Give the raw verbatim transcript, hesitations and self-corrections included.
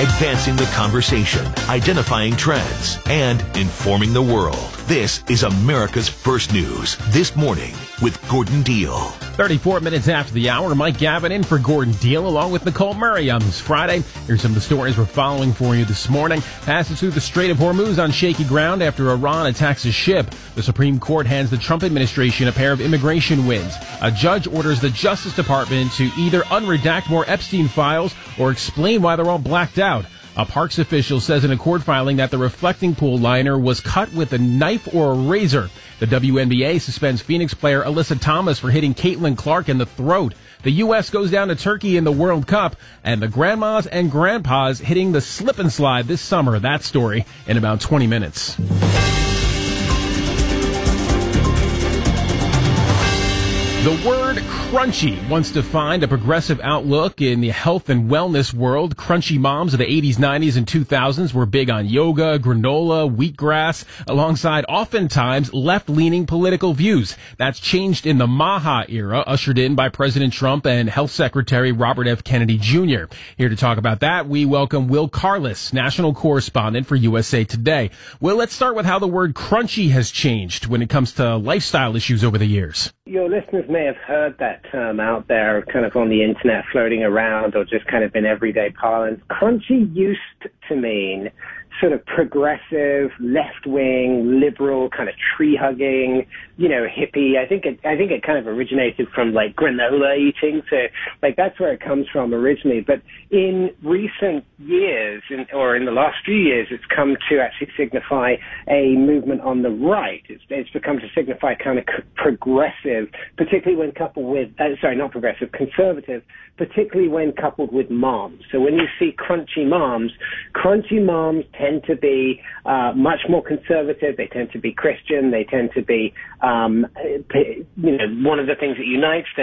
advancing the conversation, identifying trends, and informing the world. This is America's First News This Morning with Gordon Deal. thirty-four minutes after the hour, Mike Gavin in for Gordon Deal along with Nicole Murray on this Friday. Here's some of the stories we're following for you this morning. Passes through the Strait of Hormuz on shaky ground after Iran attacks a ship. The Supreme Court hands the Trump administration a pair of immigration wins. A judge orders the Justice Department to either unredact more Epstein files or explain why they're all blacked out. A Parks official says in a court filing that the reflecting pool liner was cut with a knife or a razor. The W N B A suspends Phoenix player Alyssa Thomas for hitting Caitlin Clark in the throat. The U S goes down to Turkey in the World Cup, and the grandmas and grandpas hitting the slip and slide this summer. That story in about twenty minutes. The word crunchy once defined a progressive outlook in the health and wellness world. Crunchy moms of the eighties, nineties, and two thousands were big on yoga, granola, wheatgrass, alongside oftentimes left-leaning political views. That's changed in the Maha era, ushered in by President Trump and Health Secretary Robert F. Kennedy Junior Here to talk about that, we welcome Will Carless, national correspondent for U S A Today. Will, let's start with how the word crunchy has changed when it comes to lifestyle issues over the years. Your listeners may have heard that term out there kind of on the internet floating around or just kind of in everyday parlance. Crunchy used to mean sort of progressive, left-wing, liberal, kind of tree-hugging, you know, hippie. I think it, I think it kind of originated from like granola eating. So like that's where it comes from originally. But in recent years, in, or in the last few years, it's come to actually signify a movement on the right. It's, it's become to signify kind of c- progressive, particularly when coupled with, uh, sorry, not progressive, conservative, particularly when coupled with moms. So when you see crunchy moms, crunchy moms tend to be uh, much more conservative. They tend to be Christian. They tend to be, um, you know, one of the things that unites them